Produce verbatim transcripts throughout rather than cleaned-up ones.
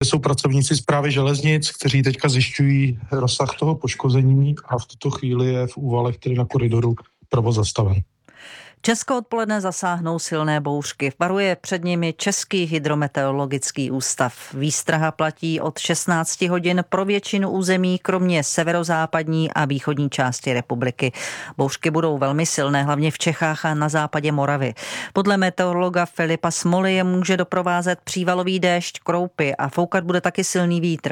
jsou pracovníci Správy železnic, kteří teďka zjišťují rozsah toho poškození a v tuto chvíli je v Úvalech, tedy na koridoru, provoz zastaven. Česko odpoledne zasáhnou silné bouřky. Varuje před nimi Český hydrometeorologický ústav. Výstraha platí od šestnáct hodin pro většinu území, kromě severozápadní a východní části republiky. Bouřky budou velmi silné, hlavně v Čechách a na západě Moravy. Podle meteorologa Filipa Smoly je může doprovázet přívalový déšť, kroupy a foukat bude taky silný vítr.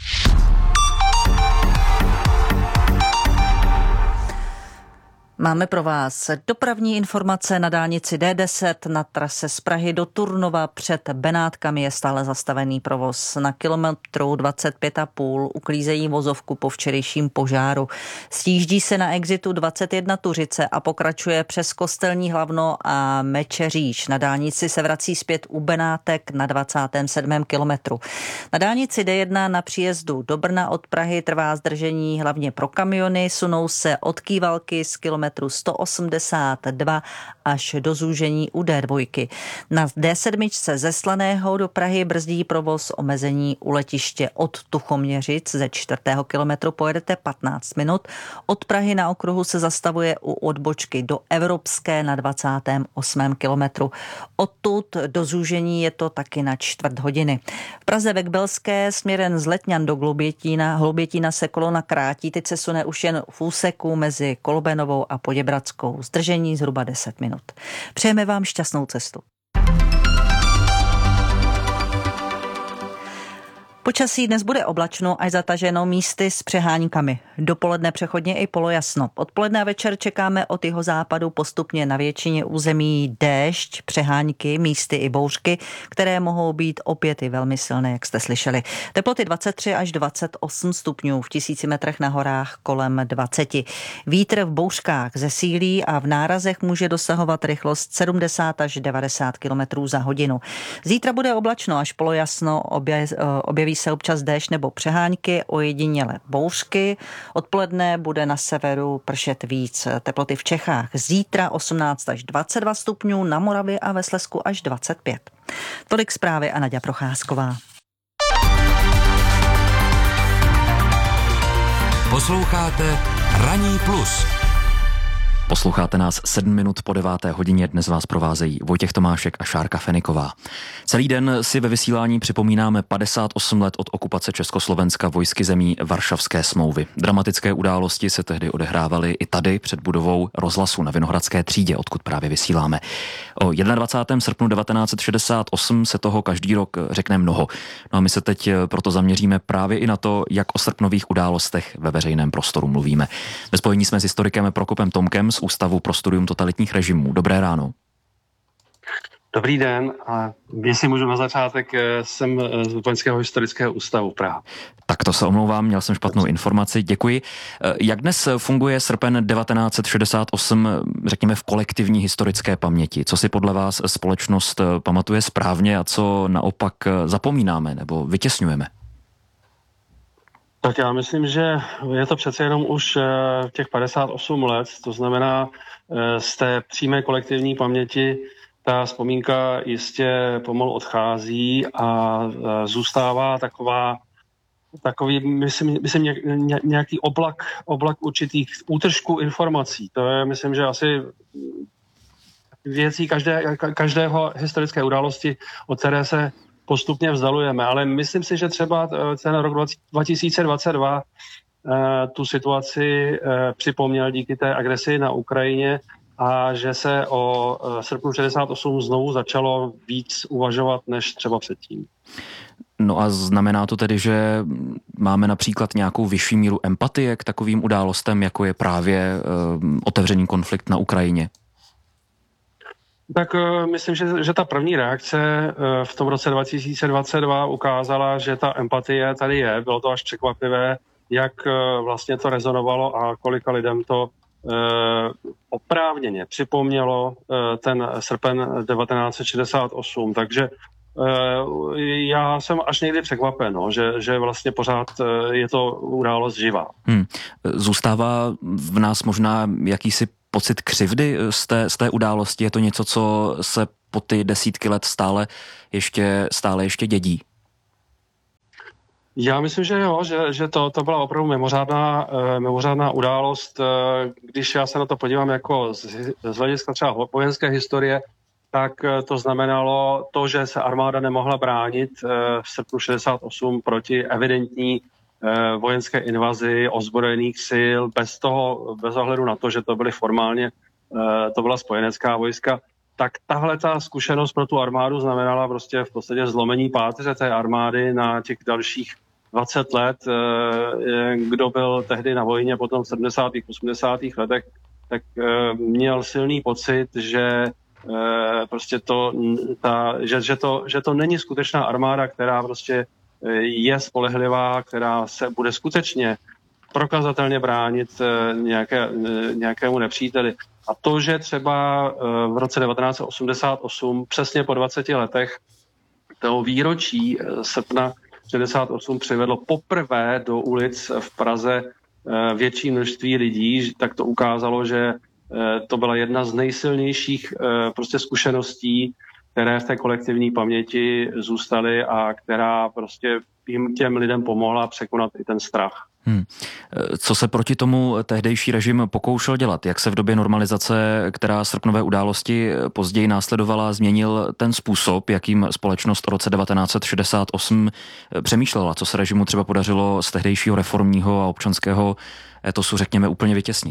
Máme pro vás dopravní informace na dálnici D deset na trase z Prahy do Turnova. Před Benátkami je stále zastavený provoz. Na kilometru dvacet pět a půl uklízejí vozovku po včerejším požáru. Sjíždí se na exitu dvacet jedna Tuřice a pokračuje přes Kostelní Hlavno a Mečeříš. Na dálnici se vrací zpět u Benátek na dvacátém sedmém kilometru. Na dálnici D jedna na příjezdu do Brna od Prahy trvá zdržení hlavně pro kamiony. Sunou se od Kývalky z kilometru sto osmdesát dva až do zúžení u D dva. Na D sedm ze Slaného do Prahy brzdí provoz, omezení u letiště od Tuchoměřic ze čtvrtého kilometru pojedete patnáct minut. Od Prahy na okruhu se zastavuje u odbočky do Evropské na dvacátém osmém kilometru. Odtud do zúžení je to taky na čtvrt hodiny. V Praze ve Kbelské směrem z Letňan do Globětína, Hlubětína se kolona krátí, teď se sune už jen v úseku mezi Kolbenovou a Poděbradskou. Zdržení zhruba deset minut. Přejeme vám šťastnou cestu. Počasí dnes bude oblačno až zataženo, místy s přeháňkami. Dopoledne přechodně i polojasno. Odpoledne a večer čekáme od jihozápadu postupně na většině území déšť, přeháňky, místy i bouřky, které mohou být opět i velmi silné, jak jste slyšeli. Teploty dvacet tři až dvacet osm stupňů, v tisíci metrech na horách kolem dvacet. Vítr v bouřkách zesílí a v nárazech může dosahovat rychlost sedmdesát až devadesát kilometrů za hodinu. Zítra bude oblačno až polojasno, obje, objeví se občas déšť nebo přeháňky, ojediněle bouřky. Odpoledne bude na severu pršet víc. Teploty v Čechách zítra osmnáct až dvacet dva stupňů, na Moravě a ve Slezsku až dvacet pět. Tolik zprávy a Naďa Procházková. Posloucháte Ranní plus. Posloucháte nás sedm minut po deváté hodině, dnes vás provázejí Vojtěch Tomášek a Šárka Feniková. Celý den si ve vysílání připomínáme padesát osm let od okupace Československa vojsky zemí Varšavské smlouvy. Dramatické události se tehdy odehrávaly i tady před budovou rozhlasu na Vinohradské třídě, odkud právě vysíláme. O dvacátého prvního srpna devatenáct set šedesát osm se toho každý rok řekne mnoho. No a my se teď proto zaměříme právě i na to, jak o srpnových událostech ve veřejném prostoru mluvíme. Ve spojení jsme s historikem Prokopem Tomkem z Ústavu pro studium totalitních režimů. Dobré ráno. Dobrý den a jestli můžu na začátek, jsem z Vojenského historického ústavu Praha. Tak to se omlouvám, měl jsem špatnou informaci, děkuji. Jak dnes funguje srpen devatenáct set šedesát osm, řekněme, v kolektivní historické paměti? Co si podle vás společnost pamatuje správně a co naopak zapomínáme nebo vytěsňujeme? Tak já myslím, že je to přece jenom už těch padesát osm let, to znamená z té přímé kolektivní paměti ta vzpomínka jistě pomalu odchází a zůstává taková, takový, myslím, myslím nějaký oblak, oblak určitých útržků informací. To je, myslím, že asi věcí každé, každého historické události, od které se postupně vzdalujeme, ale myslím si, že třeba ten rok dva tisíce dvacet dva tu situaci připomněl díky té agresi na Ukrajině a že se o srpnu šedesát osm znovu začalo víc uvažovat než třeba předtím. No a znamená to tedy, že máme například nějakou vyšší míru empatie k takovým událostem, jako je právě otevřený konflikt na Ukrajině? Tak uh, myslím, že, že ta první reakce uh, v tom roce dva tisíce dvacet dva ukázala, že ta empatie tady je. Bylo to až překvapivé, jak uh, vlastně to rezonovalo a kolika lidem to uh, oprávněně připomnělo uh, ten srpen devatenáct set šedesát osm. Takže uh, já jsem až někdy překvapen, no, že, že vlastně pořád uh, je to událost živá. Hmm. Zůstává v nás možná jakýsi pocit křivdy z té, z té události? Je to něco, co se po ty desítky let stále ještě, stále ještě dědí? Já myslím, že jo, že, že to, to byla opravdu mimořádná, uh, mimořádná událost. Uh, když já se na to podívám jako z, z hlediska třeba vojenské historie, tak uh, to znamenalo to, že se armáda nemohla bránit uh, v srpnu šedesát osm proti evidentní uh, vojenské invazi ozbrojených sil, bez toho, bez ohledu na to, že to byly formálně, uh, to byla spojenecká vojska. Tak tahle ta zkušenost pro tu armádu znamenala prostě v podstatě zlomení páteře té armády na těch dalších dvacet let. Kdo byl tehdy na vojně potom v sedmdesátých osmdesátých letech, tak měl silný pocit, že prostě to, ta, že, že, to, že to není skutečná armáda, která prostě je spolehlivá, která se bude skutečně prokazatelně bránit nějaké, nějakému nepříteli. A to, že třeba v roce devatenáct set osmdesát osm, přesně po dvaceti letech toho výročí srpna šedesát osm přivedlo poprvé do ulic v Praze větší množství lidí, tak to ukázalo, že to byla jedna z nejsilnějších prostě zkušeností, které v té kolektivní paměti zůstaly a která prostě jim těm lidem pomohla překonat i ten strach. Hmm. Co se proti tomu tehdejší režim pokoušel dělat? Jak se v době normalizace, která srpnové události později následovala, změnil ten způsob, jakým společnost v roce devatenáct set šedesát osm přemýšlela? Co se režimu třeba podařilo z tehdejšího reformního a občanského etosu, řekněme, úplně vytěsnit?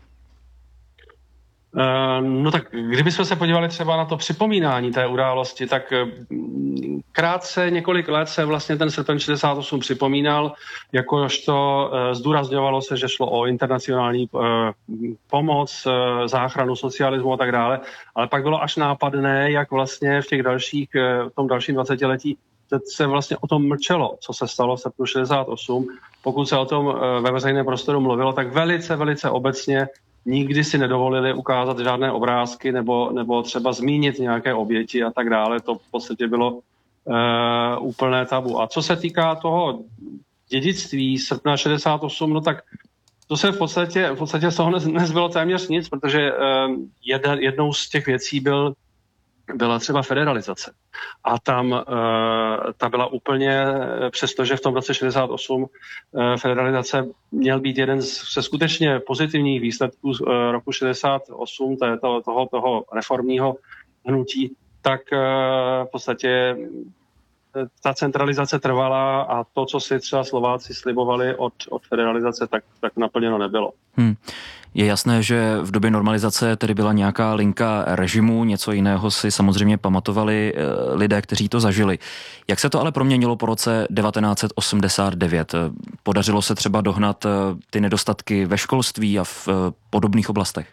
No tak kdybychom se podívali třeba na to připomínání té události, tak krátce několik let se vlastně ten srpen šedesát osm připomínal, jakožto zdůrazňovalo se, že šlo o internacionální pomoc, záchranu socialismu a tak dále, ale pak bylo až nápadné, jak vlastně v těch dalších, v tom dalším dvacetiletí se vlastně o tom mlčelo, co se stalo v srpnu šedesát osm. Pokud se o tom ve veřejném prostoru mluvilo, tak velice, velice obecně. Nikdy si nedovolili ukázat žádné obrázky nebo, nebo třeba zmínit nějaké oběti a tak dále. To v podstatě bylo uh, úplné tabu. A co se týká toho dědictví srpna šedesát osm, no tak to se v podstatě, v podstatě z toho nezbylo téměř nic, protože uh, jedna, jednou z těch věcí byl byla třeba federalizace. A tam uh, ta byla úplně, přestože v tom roce šedesát osm uh, federalizace měl být jeden z se skutečně pozitivních výsledků uh, roku šedesát osm, to, to, toho, toho reformního hnutí, tak uh, v podstatě ta centralizace trvala a to, co si třeba Slováci slibovali od, od federalizace, tak, tak naplněno nebylo. Hmm. Je jasné, že v době normalizace tedy byla nějaká linka režimu, něco jiného si samozřejmě pamatovali lidé, kteří to zažili. Jak se to ale proměnilo po roce devatenáct set osmdesát devět? Podařilo se třeba dohnat ty nedostatky ve školství a v podobných oblastech?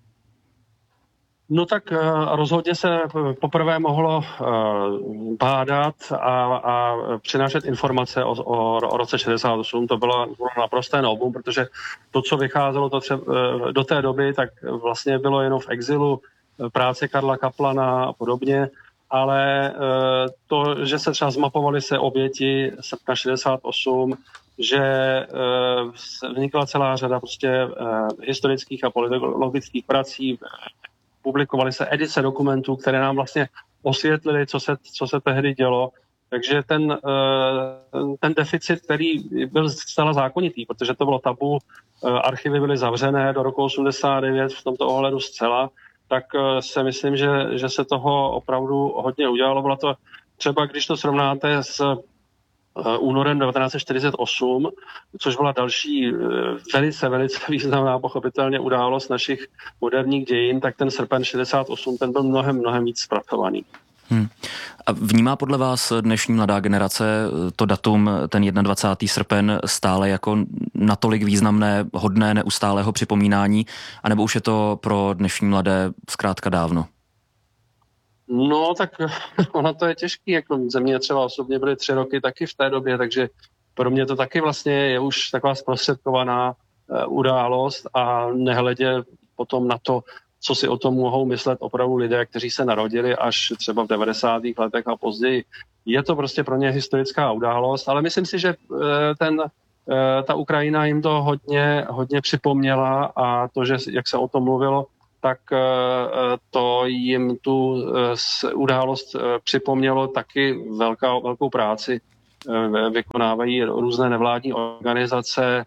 No tak rozhodně se poprvé mohlo bádat a, a přinášet informace o, o, o roce šedesát osm. To bylo naprosté novum, protože to, co vycházelo to třeba, do té doby, tak vlastně bylo jenom v exilu práce Karla Kaplana a podobně, ale to, že se třeba zmapovaly se oběti srpna šedesát osm, že vznikla celá řada prostě historických a politologických prací, publikovaly se edice dokumentů, které nám vlastně osvětlily, co se, co se tehdy dělo. Takže ten, ten deficit, který byl zcela zákonitý, protože to bylo tabu, archivy byly zavřené do roku osmdesát devět v tomto ohledu zcela, tak se myslím, že, že se toho opravdu hodně udělalo. Bylo to třeba, když to srovnáte s únorem devatenáct set čtyřicet osm, což byla další velice, velice významná pochopitelně událost našich moderních dějin, tak ten srpen šedesát osm, ten byl mnohem, mnohem víc zpracovaný. Hmm. A vnímá podle vás dnešní mladá generace to datum, ten dvacátého prvního srpen, stále jako natolik významné, hodné neustálého připomínání, anebo už je to pro dnešní mladé zkrátka dávno? No, tak ono to je těžký, jako ze mě třeba osobně byly tři roky taky v té době, takže pro mě to taky vlastně je už taková zprostředkovaná uh, událost a nehledě potom na to, co si o tom mohou myslet opravdu lidé, kteří se narodili až třeba v devadesátých letech a později. Je to prostě pro ně historická událost, ale myslím si, že uh, ten, uh, ta Ukrajina jim to hodně, hodně připomněla a to, že jak se o tom mluvilo, tak to jim tu událost připomnělo taky velká, velkou práci vykonávají různé nevládní organizace,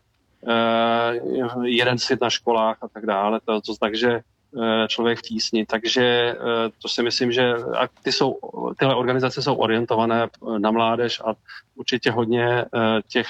jeden svět na školách a tak dále, to, to, takže člověk v tísni. Takže to si myslím, že ty jsou, tyhle organizace jsou orientované na mládež a určitě hodně těch,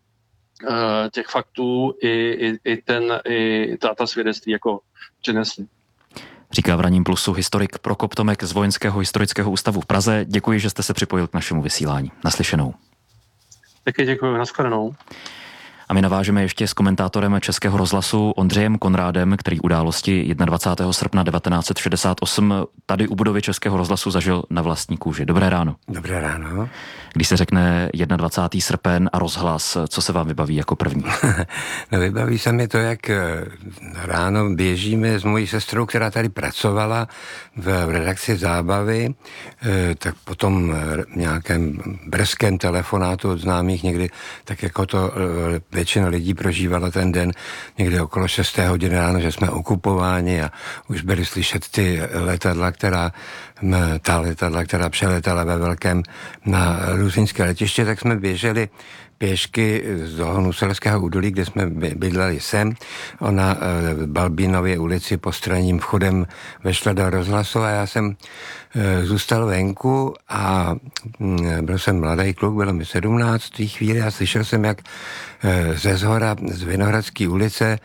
těch faktů i, i, i, ten, i ta, ta svědectví jako přinesli. Říká v Ranním plusu historik Prokop Tomek z Vojenského historického ústavu v Praze. Děkuji, že jste se připojil k našemu vysílání. Naslyšenou. Taky děkuji, nashledanou. A my navážeme ještě s komentátorem Českého rozhlasu Ondřejem Konrádem, který události dvacátého prvního srpna devatenáct set šedesát osm tady u budovy Českého rozhlasu zažil na vlastní kůži. Dobré ráno. Dobré ráno. Když se řekne dvacátého prvního srpen a rozhlas, co se vám vybaví jako první? No, vybaví se mi to, jak ráno běžíme s mojí sestrou, která tady pracovala v redakci Zábavy, tak potom nějakém brzkém telefonátu od známých někdy, tak jako to většina lidí prožívala ten den někdy okolo šesté hodiny ráno, že jsme okupováni a už byly slyšet ty letadla, která, ta letadla, která přeletala ve velkém na Ruzyňské letiště, tak jsme běželi pěšky z toho Nuselského údolí, kde jsme bydleli sem. Ona v Balbínově ulici postranním vchodem vešla do rozhlasu a já jsem zůstal venku a byl jsem mladý kluk, bylo mi sedmnáct v té chvíli a slyšel jsem, jak ze zhora z Vinohradské ulice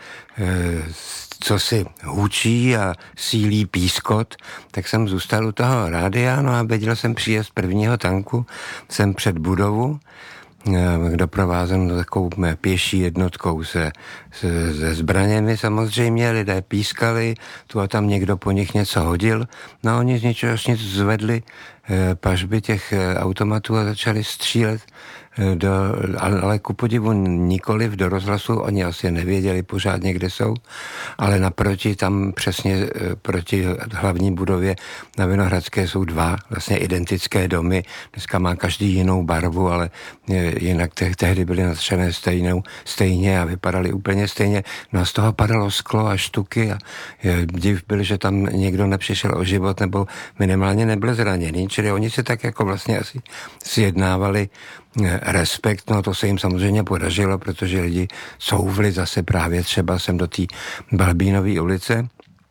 co si hučí a sílí pískot, tak jsem zůstal u toho rádia, no a viděl jsem příjezd prvního tanku, jsem před budovu, doprovázen takovou pěší jednotkou se, se, se zbraněmi samozřejmě, lidé pískali, tu a tam někdo po nich něco hodil, no oni z ničeho nic zvedli e, pažby těch e, automatů a začali střílet do, ale, ale ku podivu nikoliv do rozhlasu, oni asi nevěděli pořádně, kde jsou, ale naproti tam přesně proti hlavní budově na Vinohradské jsou dva vlastně identické domy, dneska má každý jinou barvu, ale jinak te, tehdy byly natřené stejnou, stejně a vypadaly úplně stejně, no a z toho padalo sklo a štuky a div byl, že tam někdo nepřišel o život nebo minimálně nebyl zraněný, čili oni se tak jako vlastně asi sjednávali respekt, no to se jim samozřejmě podařilo, protože lidi souvli zase právě třeba sem do té Balbínové ulice.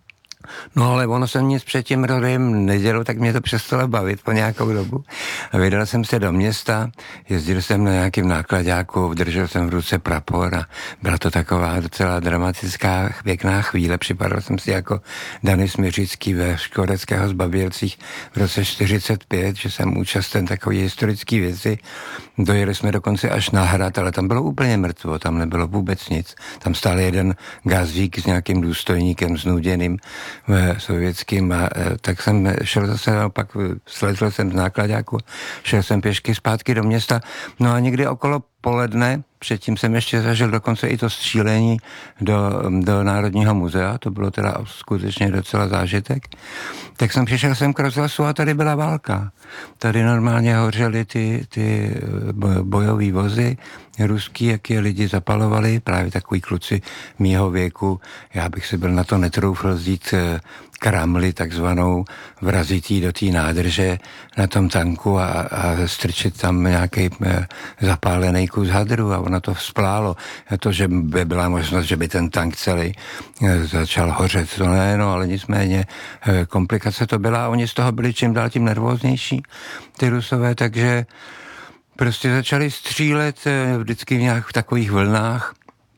No ale ono se nic před tím rodem nedělo, tak mě to přestalo bavit po nějakou dobu. A vydal jsem se do města, jezdil jsem na nějakým nákladáku, držel jsem v ruce prapor a byla to taková docela dramatická, pěkná chvíle. Připadal jsem si jako Danis Miřický ve Škoreckého zbabělcích v roce čtyřicet pět, že jsem účasten takové historické věci. Dojeli jsme dokonce až na hrad, ale tam bylo úplně mrtvo, tam nebylo vůbec nic. Tam stál jeden gazík s nějakým důstojníkem znuděným v sovětským a tak jsem šel zase, opak slezl jsem z nákladáku, šel jsem pěšky zpátky do města, no a někdy okolo poledne, předtím jsem ještě zažil dokonce i to střílení do, do Národního muzea, to bylo teda skutečně docela zážitek, tak jsem přišel sem k rozhlasu a tady byla válka. Tady normálně hořely ty, ty bojové vozy ruský, jak je lidi zapalovali, právě takový kluci mýho věku, já bych se byl na to netroufl vzít kramli takzvanou, vrazitý do té nádrže na tom tanku a, a strčit tam nějaký zapálený kus hadru a ono to vzplálo. A to, že by byla možnost, že by ten tank celý začal hořet, to ne, no, ale nicméně komplikace to byla a oni z toho byli čím dál tím nervóznější, ty Rusové, takže prostě začali střílet vždycky v nějakých takových vlnách.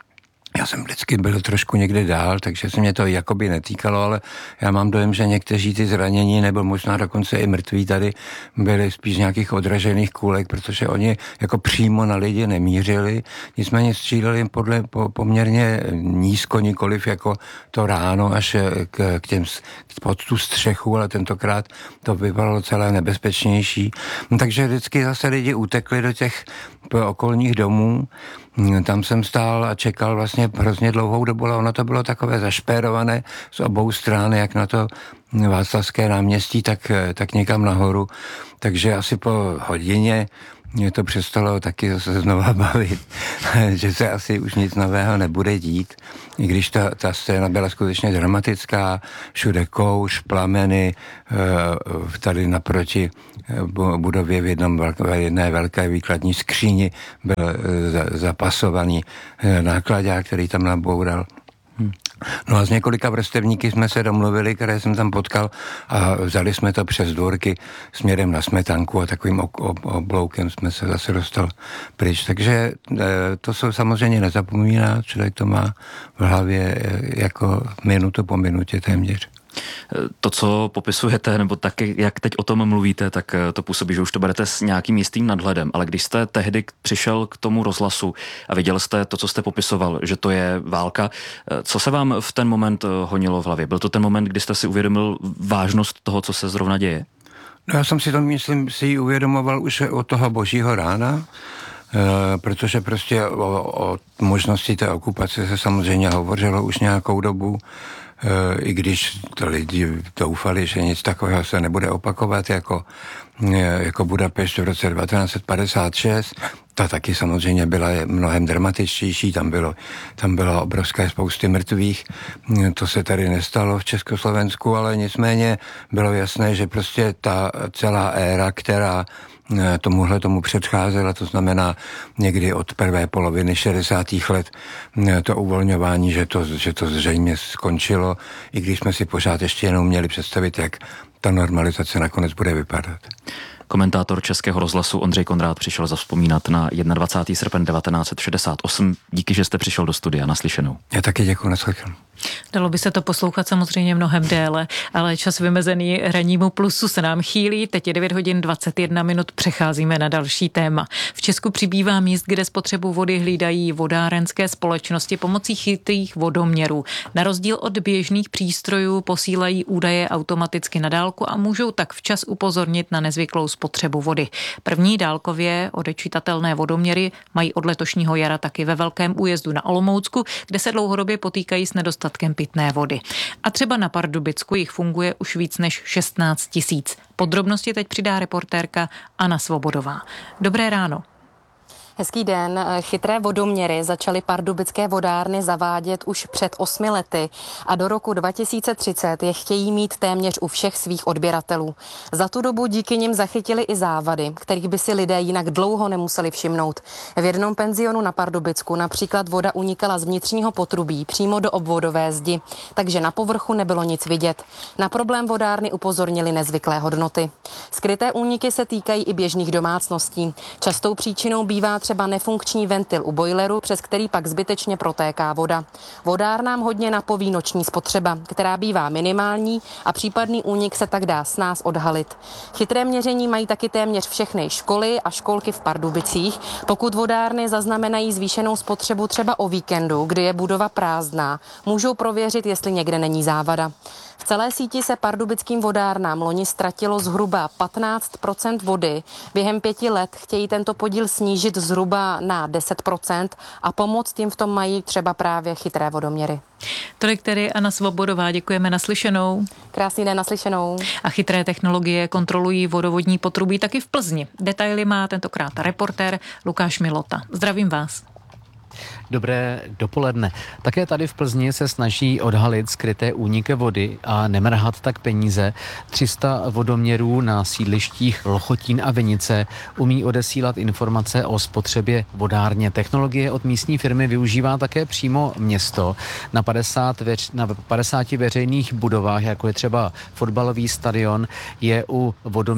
Já jsem vždycky byl trošku někde dál, takže se mě to jakoby netýkalo, ale já mám dojem, že někteří ty zranění, nebo možná dokonce i mrtví tady byli spíš nějakých odražených kůlek, protože oni jako přímo na lidi nemířili, nicméně stříleli podle po, poměrně nízko, nikoliv jako to ráno až k, k těm pod tu střechu, ale tentokrát to vypadalo celé nebezpečnější. No, takže vždycky zase lidi utekli do těch okolních domů. Tam jsem stál a čekal vlastně hrozně dlouhou dobu, ale ono to bylo takové zašpérované z obou stran, jak na to Václavské náměstí, tak, tak někam nahoru. Takže asi po hodině mě to přestalo taky zase znova bavit, že se asi už nic nového nebude dít. I když ta, ta scéna byla skutečně dramatická, všude kouř, plameny, tady naproti budově v jednom velké, jedné velké výkladní skříni byl zapasovaný nákladák, který tam naboural. Hmm. No a s několika vrstevníky jsme se domluvili, které jsem tam potkal, a vzali jsme to přes dvorky směrem na Smetanku a takovým obloukem jsme se zase dostal pryč. Takže to se samozřejmě nezapomíná, člověk to má v hlavě jako minutu po minutě téměř. To, co popisujete, nebo taky, jak teď o tom mluvíte, tak to působí, že už to berete s nějakým jistým nadhledem. Ale když jste tehdy přišel k tomu rozhlasu a viděl jste to, co jste popisoval, že to je válka, co se vám v ten moment honilo v hlavě? Byl to ten moment, kdy jste si uvědomil vážnost toho, co se zrovna děje? No já jsem si to, myslím, si uvědomoval už od toho božího rána, e, protože prostě o, o možnosti té okupace se samozřejmě hovořilo už nějakou dobu, i když to lidi doufali, že nic takového se nebude opakovat jako, jako Budapešť v roce devatenáct set padesát šest. Ta taky samozřejmě byla mnohem dramatičtější, tam bylo, tam bylo obrovské spousty mrtvých. To se tady nestalo v Československu, ale nicméně bylo jasné, že prostě ta celá éra, která tomuhle tomu předcházela, to znamená někdy od prvé poloviny šedesátých let, to uvolňování, že to, že to zřejmě skončilo, i když jsme si pořád ještě jenom měli představit, jak ta normalizace nakonec bude vypadat. Komentátor Českého rozhlasu Ondřej Konrád přišel zavzpomínat na dvacátého prvního srpna devatenáct set šedesát osm. Díky, že jste přišel do studia. Naslyšenou. Já taky děkuji, naslyšenou. Dalo by se to poslouchat samozřejmě mnohem déle, ale čas vymezený Rannímu plusu se nám chýlí. Teď je devět hodin dvacet jedna minut, přecházíme na další téma. V Česku přibývá míst, kde spotřebu vody hlídají vodárenské společnosti pomocí chytrých vodoměrů. Na rozdíl od běžných přístrojů posílají údaje automaticky na dálku a můžou tak včas upozornit na nezvyklou spotřebu vody. První dálkově odečitatelné vodoměry mají od letošního jara taky ve Velkém Újezdu na Olomoucku, kde se dlouhodobě potýkají s nedostatkem pitné vody. A třeba na Pardubicku jich funguje už víc než šestnáct tisíc. Podrobnosti teď přidá reportérka Anna Svobodová. Dobré ráno. Hezký den. Chytré vodoměry začaly pardubické vodárny zavádět už před osmi lety a do roku dva tisíce třicet je chtějí mít téměř u všech svých odběratelů. Za tu dobu díky nim zachytili i závady, kterých by si lidé jinak dlouho nemuseli všimnout. V jednom penzionu na Pardubicku například voda unikala z vnitřního potrubí přímo do obvodové zdi, takže na povrchu nebylo nic vidět. Na problém vodárny upozornili nezvyklé hodnoty. Skryté úniky se týkají i běžných domácností. Častou příčinou bývá třeba nefunkční ventil u bojleru, přes který pak zbytečně protéká voda. Vodárnám hodně napoví noční spotřeba, která bývá minimální a případný únik se tak dá s nás odhalit. Chytré měření mají taky téměř všechny školy a školky v Pardubicích. Pokud vodárny zaznamenají zvýšenou spotřebu třeba o víkendu, kdy je budova prázdná, můžou prověřit, jestli někde není závada. V celé síti se pardubickým vodárnám loni ztratilo zhruba patnáct procent vody. Během pěti let chtějí tento podíl snížit zhruba na deset procent a pomoct tím v tom mají třeba právě chytré vodoměry. Tolik tedy Anna Svobodová, děkujeme, naslyšenou. Krásný den, naslyšenou. A chytré technologie kontrolují vodovodní potrubí taky v Plzni. Detaily má tentokrát reportér Lukáš Milota. Zdravím vás. Dobré dopoledne. Také tady v Plzni se snaží odhalit skryté úniky vody a nemrhat tak peníze. tři sta vodoměrů na sídlištích Lochotín a Vinice umí odesílat informace o spotřebě vodárně. Technologie od místní firmy využívá také přímo město. Na, padesát veř, na padesáti veřejných budovách, jako je třeba fotbalový stadion, je u vodoměrů